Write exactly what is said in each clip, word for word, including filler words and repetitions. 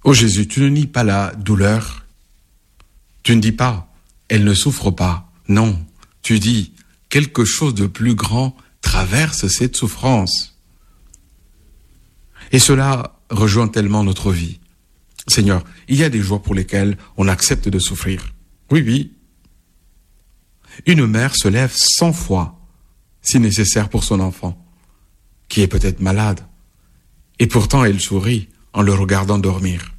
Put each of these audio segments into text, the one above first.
Oh Jésus, tu ne nies pas la douleur. Tu ne dis pas, elle ne souffre pas. Non, tu dis, quelque chose de plus grand traverse cette souffrance. Et cela rejoint tellement notre vie. Seigneur, il y a des joies pour lesquelles on accepte de souffrir. Oui, oui. Une mère se lève cent fois, si nécessaire pour son enfant, qui est peut-être malade. Et pourtant, elle sourit en le regardant dormir.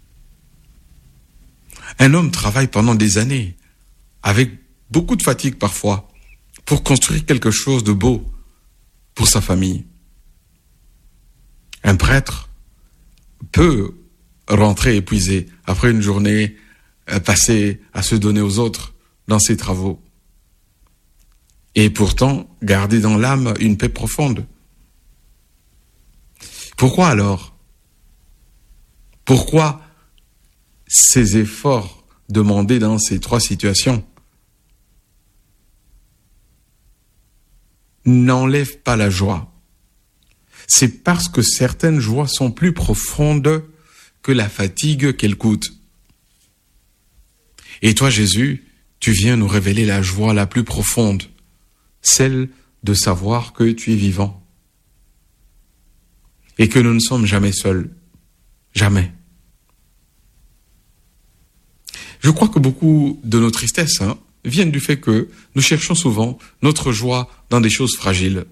Un homme travaille pendant des années, avec beaucoup de fatigue parfois, pour construire quelque chose de beau pour sa famille. Un prêtre peut rentrer épuisé après une journée passée à se donner aux autres dans ses travaux. Et pourtant, garder dans l'âme une paix profonde. Pourquoi alors? Pourquoi ces efforts demandés dans ces trois situations n'enlèvent pas la joie? C'est parce que certaines joies sont plus profondes que la fatigue qu'elles coûtent. Et toi, Jésus, tu viens nous révéler la joie la plus profonde, celle de savoir que tu es vivant et que nous ne sommes jamais seuls. Jamais. Je crois que beaucoup de nos tristesses hein, viennent du fait que nous cherchons souvent notre joie dans des choses fragiles.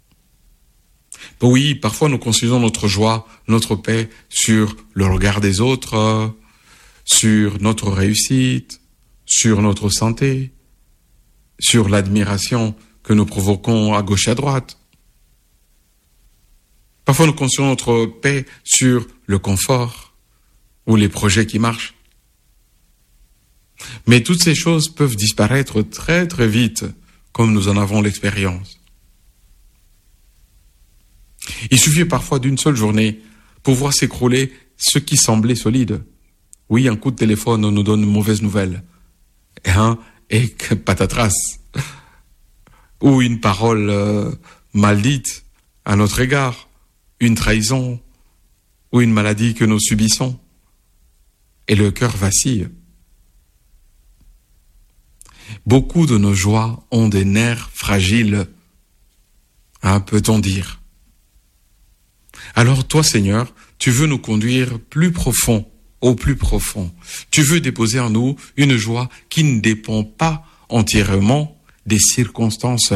Oui, parfois nous construisons notre joie, notre paix sur le regard des autres, euh, sur notre réussite, sur notre santé, sur l'admiration que nous provoquons à gauche et à droite. Parfois nous construisons notre paix sur le confort ou les projets qui marchent. Mais toutes ces choses peuvent disparaître très très vite, comme nous en avons l'expérience. Il suffit parfois d'une seule journée pour voir s'écrouler ce qui semblait solide. Oui, un coup de téléphone nous donne une mauvaise nouvelle. Et, hein, et patatras. Ou une parole euh, mal dite à notre égard. Une trahison. Ou une maladie que nous subissons. Et le cœur vacille. Beaucoup de nos joies ont des nerfs fragiles. Hein, peut-on dire. Alors toi, Seigneur, tu veux nous conduire plus profond, au plus profond. Tu veux déposer en nous une joie qui ne dépend pas entièrement des circonstances.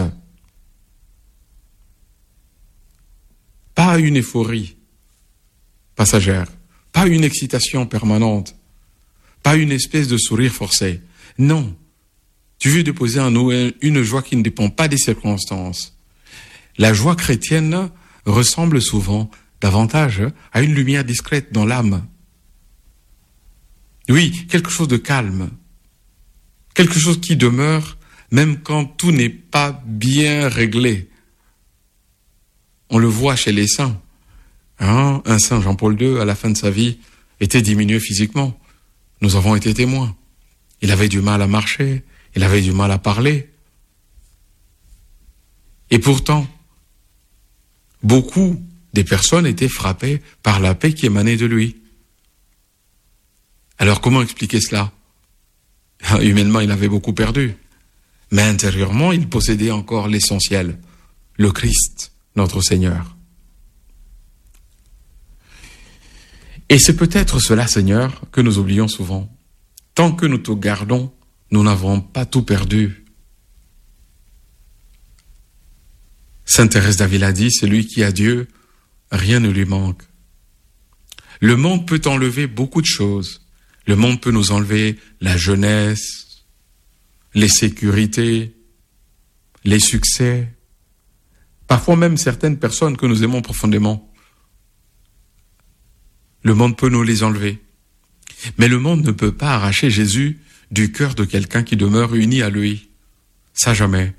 Pas une euphorie passagère, pas une excitation permanente, pas une espèce de sourire forcé. Non, tu veux déposer en nous une joie qui ne dépend pas des circonstances. La joie chrétienne ressemble souvent davantage à une lumière discrète dans l'âme. Oui, quelque chose de calme, quelque chose qui demeure même quand tout n'est pas bien réglé. On le voit chez les saints. Hein, un saint Jean-Paul deux, à la fin de sa vie, était diminué physiquement. Nous avons été témoins. Il avait du mal à marcher, il avait du mal à parler. Et pourtant, beaucoup des personnes étaient frappées par la paix qui émanait de lui. Alors comment expliquer cela? Humainement, il avait beaucoup perdu. Mais intérieurement, il possédait encore l'essentiel, le Christ, notre Seigneur. Et c'est peut-être cela, Seigneur, que nous oublions souvent. Tant que nous te gardons, nous n'avons pas tout perdu. Sainte Thérèse d'Avila dit, celui qui a Dieu, rien ne lui manque. Le monde peut enlever beaucoup de choses. Le monde peut nous enlever la jeunesse, les sécurités, les succès, parfois même certaines personnes que nous aimons profondément. Le monde peut nous les enlever. Mais le monde ne peut pas arracher Jésus du cœur de quelqu'un qui demeure uni à lui. Ça jamais.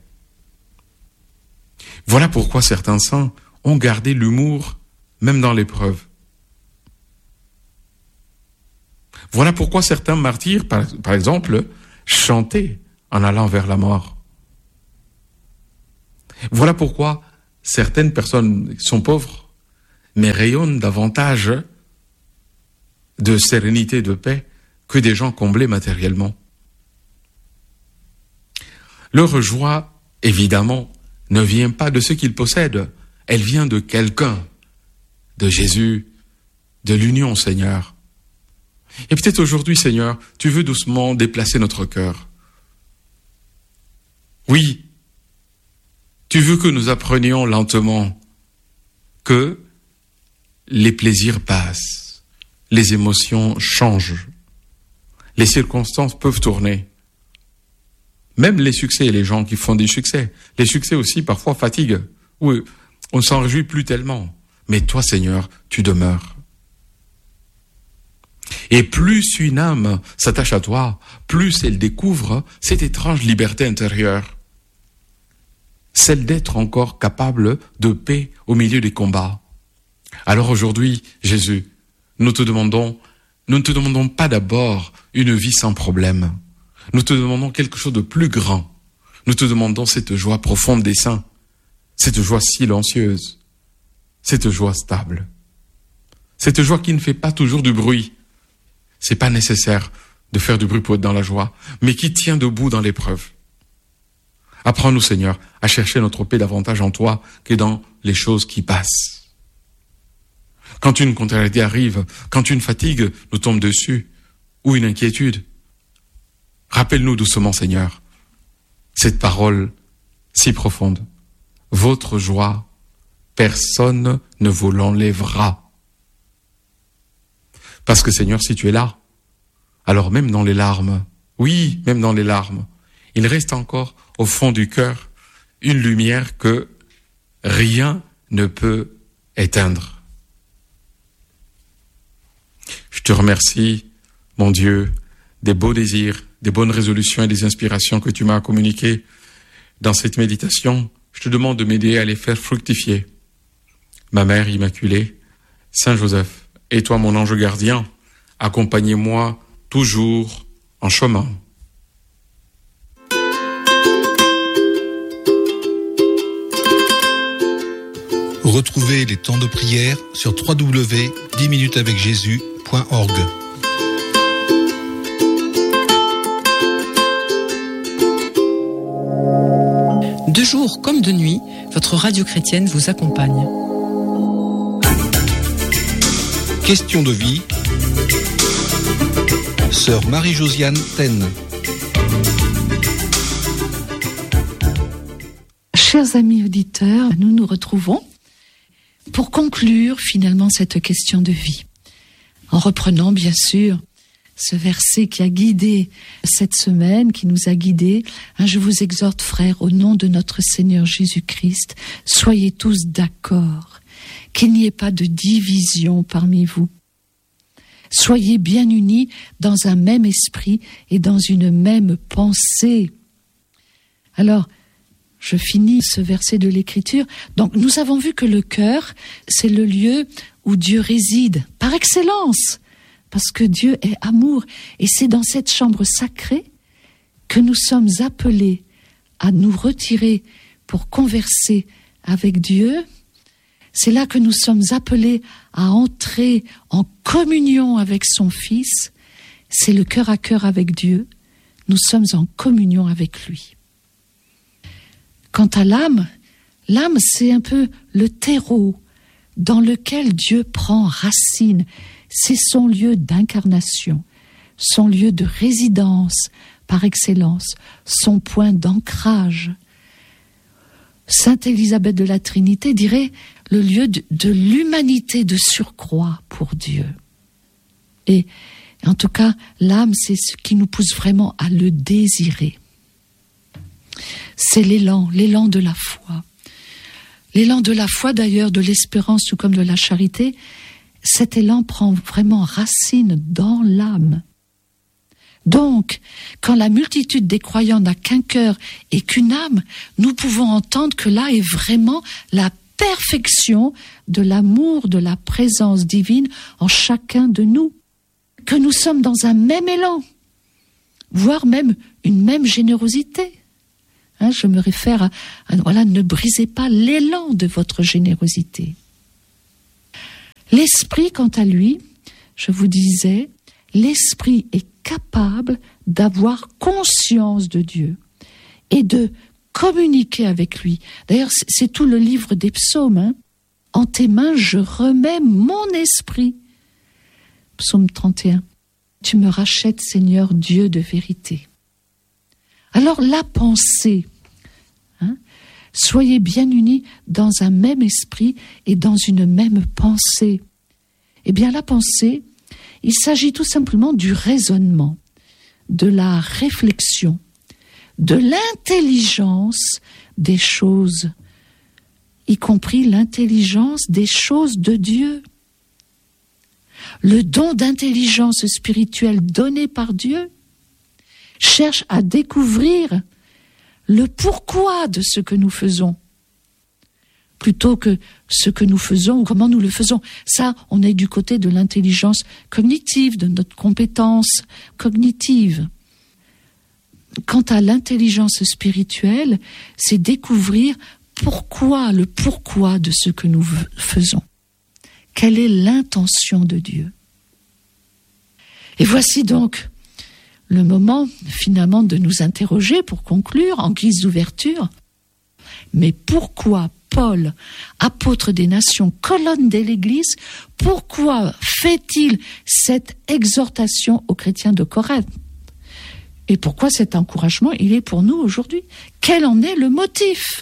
Voilà pourquoi certains saints ont gardé l'humour même dans l'épreuve. Voilà pourquoi certains martyrs, par, par exemple, chantaient en allant vers la mort. Voilà pourquoi certaines personnes sont pauvres, mais rayonnent davantage de sérénité, de paix, que des gens comblés matériellement. Leur joie, évidemment, ne vient pas de ce qu'ils possèdent. Elle vient de quelqu'un, de Jésus, de l'union, Seigneur. Et peut-être aujourd'hui, Seigneur, tu veux doucement déplacer notre cœur. Oui, tu veux que nous apprenions lentement que les plaisirs passent, les émotions changent, les circonstances peuvent tourner. Même les succès, les gens qui font des succès, les succès aussi parfois fatiguent. Oui, on ne s'en réjouit plus tellement. Mais toi, Seigneur, tu demeures. Et plus une âme s'attache à toi, plus elle découvre cette étrange liberté intérieure. Celle d'être encore capable de paix au milieu des combats. Alors aujourd'hui, Jésus, nous te demandons, nous ne te demandons pas d'abord une vie sans problème. Nous te demandons quelque chose de plus grand. Nous te demandons cette joie profonde des saints, cette joie silencieuse, cette joie stable, cette joie qui ne fait pas toujours du bruit. C'est pas nécessaire de faire du bruit pour être dans la joie, mais qui tient debout dans l'épreuve. Apprends-nous, Seigneur, à chercher notre paix davantage en toi que dans les choses qui passent. Quand une contrariété arrive, quand une fatigue nous tombe dessus, ou une inquiétude, rappelle-nous doucement, Seigneur, cette parole si profonde. Votre joie, personne ne vous l'enlèvera. Parce que, Seigneur, si tu es là, alors même dans les larmes, oui, même dans les larmes, il reste encore au fond du cœur une lumière que rien ne peut éteindre. Je te remercie, mon Dieu, des beaux désirs, des bonnes résolutions et des inspirations que tu m'as communiquées dans cette méditation. Je te demande de m'aider à les faire fructifier. Ma Mère Immaculée, Saint Joseph, et toi mon ange gardien, accompagnez-moi toujours en chemin. Retrouvez les temps de prière sur w w w point dix minutes avec jésus point org. De jour comme de nuit, votre radio chrétienne vous accompagne. Question de vie. Sœur Marie-Josiane Taine. Chers amis auditeurs, nous nous retrouvons pour conclure finalement cette question de vie. En reprenant bien sûr ce verset qui a guidé cette semaine, qui nous a guidés. Hein, je vous exhorte, frères, au nom de notre Seigneur Jésus-Christ, soyez tous d'accord, qu'il n'y ait pas de division parmi vous. Soyez bien unis dans un même esprit et dans une même pensée. Alors, je finis ce verset de l'Écriture. Donc, nous avons vu que le cœur, c'est le lieu où Dieu réside, par excellence, parce que Dieu est amour. Et c'est dans cette chambre sacrée que nous sommes appelés à nous retirer pour converser avec Dieu. C'est là que nous sommes appelés à entrer en communion avec son Fils. C'est le cœur à cœur avec Dieu. Nous sommes en communion avec lui. Quant à l'âme, l'âme, c'est un peu le terreau dans lequel Dieu prend racine. C'est son lieu d'incarnation, son lieu de résidence par excellence, son point d'ancrage. Sainte Élisabeth de la Trinité dirait le lieu de, de l'humanité de surcroît pour Dieu. Et en tout cas, l'âme, c'est ce qui nous pousse vraiment à le désirer. C'est l'élan, l'élan de la foi. L'élan de la foi, d'ailleurs, de l'espérance, tout comme de la charité, cet élan prend vraiment racine dans l'âme. Donc, quand la multitude des croyants n'a qu'un cœur et qu'une âme, nous pouvons entendre que là est vraiment la perfection de l'amour, de la présence divine en chacun de nous. Que nous sommes dans un même élan, voire même une même générosité. Hein, je me réfère à, à, voilà, ne brisez pas l'élan de votre générosité. L'esprit, quant à lui, je vous disais, l'esprit est capable d'avoir conscience de Dieu et de communiquer avec lui. D'ailleurs, c'est tout le livre des psaumes. Hein. En tes mains, je remets mon esprit. Psaume trente et un. Tu me rachètes, Seigneur, Dieu de vérité. Alors la pensée, hein, soyez bien unis dans un même esprit et dans une même pensée. Eh bien, la pensée, il s'agit tout simplement du raisonnement, de la réflexion, de l'intelligence des choses, y compris l'intelligence des choses de Dieu. Le don d'intelligence spirituelle donné par Dieu cherche à découvrir le pourquoi de ce que nous faisons, plutôt que ce que nous faisons ou comment nous le faisons. Ça, on est du côté de l'intelligence cognitive, de notre compétence cognitive. Quant à l'intelligence spirituelle, c'est découvrir pourquoi, le pourquoi de ce que nous faisons. Quelle est l'intention de Dieu? Et voici donc le moment, finalement, de nous interroger pour conclure, en guise d'ouverture. Mais pourquoi Paul, apôtre des nations, colonne de l'Église, pourquoi fait-il cette exhortation aux chrétiens de Corinthe? Et pourquoi cet encouragement, il est pour nous aujourd'hui? Quel en est le motif?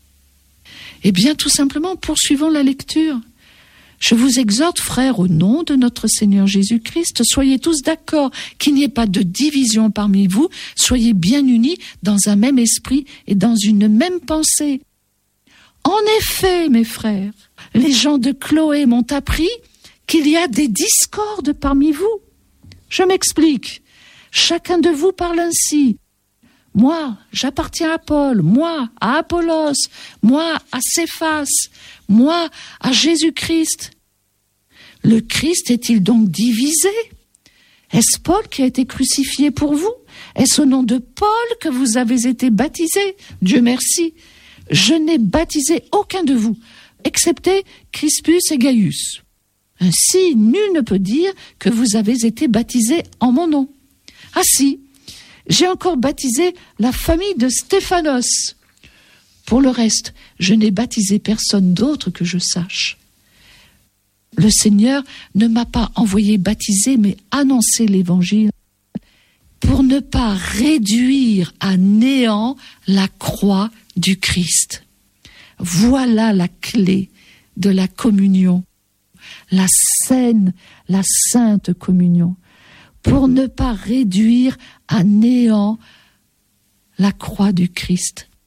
Eh bien, tout simplement, poursuivons la lecture. Je vous exhorte, frères, au nom de notre Seigneur Jésus-Christ, soyez tous d'accord qu'il n'y ait pas de division parmi vous, soyez bien unis dans un même esprit et dans une même pensée. En effet, mes frères, les gens de Chloé m'ont appris qu'il y a des discordes parmi vous. Je m'explique. Chacun de vous parle ainsi. Moi, j'appartiens à Paul, moi, à Apollos, moi, à Céphas, moi, à Jésus-Christ. Le Christ est-il donc divisé? Est-ce Paul qui a été crucifié pour vous? Est-ce au nom de Paul que vous avez été baptisés? Dieu merci. Je n'ai baptisé aucun de vous, excepté Crispus et Gaius. Ainsi, nul ne peut dire que vous avez été baptisés en mon nom. Ah si, j'ai encore baptisé la famille de Stéphanos. Pour le reste, je n'ai baptisé personne d'autre que je sache. Le Seigneur ne m'a pas envoyé baptiser, mais annoncer l'Évangile pour ne pas réduire à néant la croix du Christ. Voilà la clé de la communion, la saine, la sainte communion, pour ne pas réduire à néant la croix du Christ.